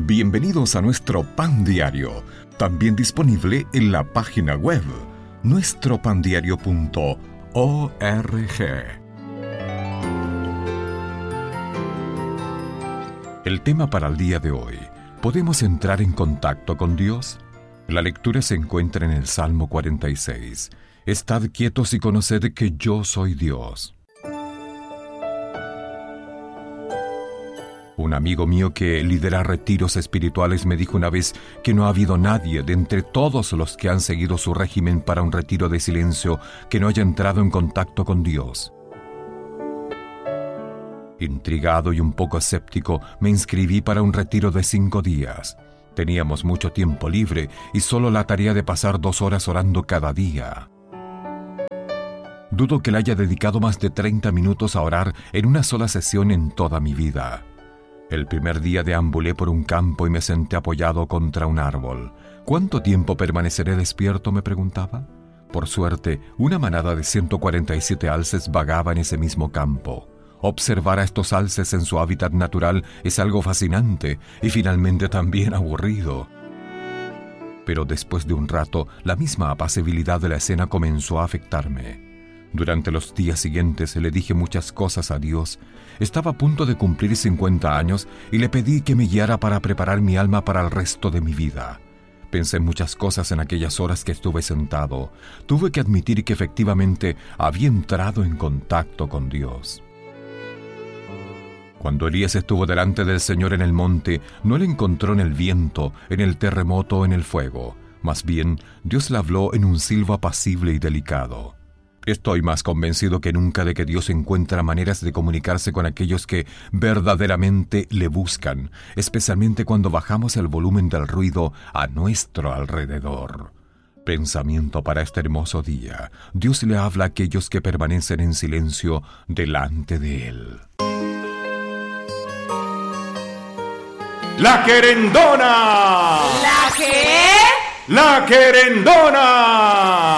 Bienvenidos a nuestro Pan Diario, también disponible en la página web nuestropandiario.org. El tema para el día de hoy: ¿podemos entrar en contacto con Dios? La lectura se encuentra en el Salmo 46. Estad quietos y conoced que yo soy Dios. Un amigo mío que lidera retiros espirituales me dijo una vez que no ha habido nadie de entre todos los que han seguido su régimen para un retiro de silencio que no haya entrado en contacto con Dios. Intrigado y un poco escéptico, me inscribí para un retiro de 5 días. Teníamos mucho tiempo libre y solo la tarea de pasar 2 horas orando cada día. Dudo que le haya dedicado más de 30 minutos a orar en una sola sesión en toda mi vida. El primer día deambulé por un campo y me senté apoyado contra un árbol. ¿Cuánto tiempo permaneceré despierto?, me preguntaba. Por suerte, una manada de 147 alces vagaba en ese mismo campo. Observar a estos alces en su hábitat natural es algo fascinante y finalmente también aburrido. Pero después de un rato, la misma apacibilidad de la escena comenzó a afectarme. Durante los días siguientes le dije muchas cosas a Dios. Estaba a punto de cumplir 50 años y le pedí que me guiara para preparar mi alma para el resto de mi vida. Pensé en muchas cosas en aquellas horas que estuve sentado. Tuve que admitir que efectivamente había entrado en contacto con Dios. Cuando Elías estuvo delante del Señor en el monte, no le encontró en el viento, en el terremoto o en el fuego. Más bien, Dios le habló en un silbo apacible y delicado. Estoy más convencido que nunca de que Dios encuentra maneras de comunicarse con aquellos que verdaderamente le buscan, especialmente cuando bajamos el volumen del ruido a nuestro alrededor. Pensamiento para este hermoso día: Dios le habla a aquellos que permanecen en silencio delante de Él. ¡La querendona! ¿La qué? ¡La querendona!